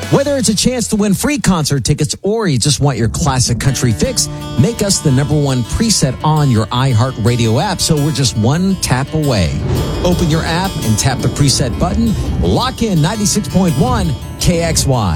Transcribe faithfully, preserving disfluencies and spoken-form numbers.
Whether it's a chance to win free concert tickets or you just want your classic country fix, make us the number one preset on your iHeartRadio app so we're just one tap away. Open your app and tap the preset button. Lock in ninety-six point one K X Y.